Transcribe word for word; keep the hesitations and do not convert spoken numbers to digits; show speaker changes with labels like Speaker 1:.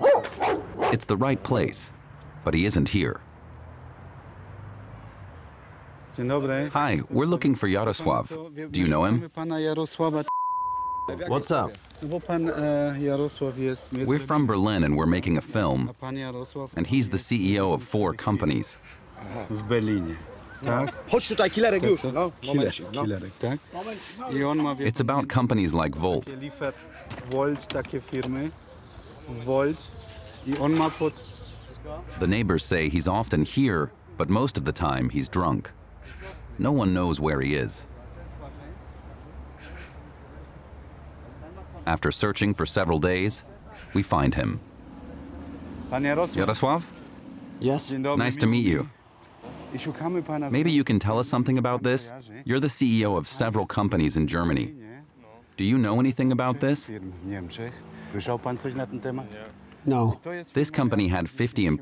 Speaker 1: It's the right place, but he isn't here.
Speaker 2: Dzień dobry.
Speaker 1: Hi, we're looking for Jarosław. Do you know him?
Speaker 2: Pana Jarosława.
Speaker 3: What's up?
Speaker 2: Bo pan e, Jarosław jest.
Speaker 1: We're from Berlin and we're making a film,
Speaker 2: A pan Jarosław
Speaker 1: and he's the C E O of four companies.
Speaker 2: w Berlinie. Tak?
Speaker 3: Chodź tutaj, killerek już. No,
Speaker 2: Killer,
Speaker 3: momencik, no.
Speaker 2: killerek, tak? I on ma wie
Speaker 1: It's about companies like Volt.
Speaker 2: pan, lifer Volt, takie firmy. Volt. I on ma pod.
Speaker 1: The neighbors say he's often here, but most of the time he's drunk. No one knows where he is. After searching for several days, we find him.
Speaker 2: Pan Jarosław.
Speaker 1: Jarosław?
Speaker 3: Yes?
Speaker 2: Dzień dobry,
Speaker 1: Nice to meet you.
Speaker 2: I szukamy pana.
Speaker 1: Maybe you can tell us something about this? You're the C E O of several companies in Germany. Do you know anything about this?
Speaker 2: Firm w Niemczech. Słyszał pan coś na ten temat?
Speaker 3: No.
Speaker 2: To jest
Speaker 1: This company had fifty employees.